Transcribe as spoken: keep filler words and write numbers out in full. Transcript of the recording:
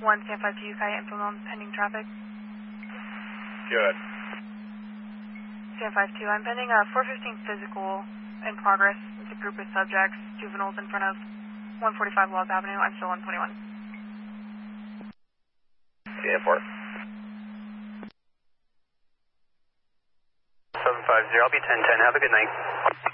one stand five two, Kai info on pending traffic. Good. Stand five two, I'm pending a four fifteen physical in progress. It's a group of subjects, juveniles in front of one forty-five Log Avenue. I'm still on twenty-one. Stand four. seven five zero, I'll be ten ten. Have a good night.